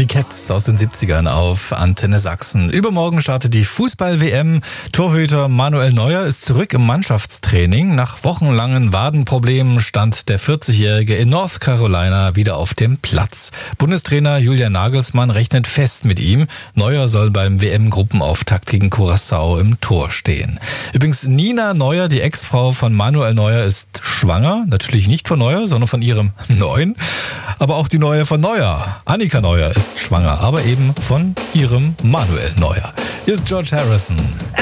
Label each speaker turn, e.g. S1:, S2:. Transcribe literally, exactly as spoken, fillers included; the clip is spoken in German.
S1: Cats aus den siebzigern auf Antenne Sachsen. Übermorgen startet die Fußball-W M. Torhüter Manuel Neuer ist zurück im Mannschaftstraining. Nach wochenlangen Wadenproblemen stand der vierzigjährige in North Carolina wieder auf dem Platz. Bundestrainer Julian Nagelsmann rechnet fest mit ihm. Neuer soll beim W M-Gruppenauftakt gegen Curaçao im Tor stehen. Übrigens, Nina Neuer, die Ex-Frau von Manuel Neuer, ist schwanger. Natürlich nicht von Neuer, sondern von ihrem Neuen. Aber auch die Neue von Neuer, Annika Neuer, ist schwanger, aber eben von ihrem Manuel Neuer. Hier ist George Harrison.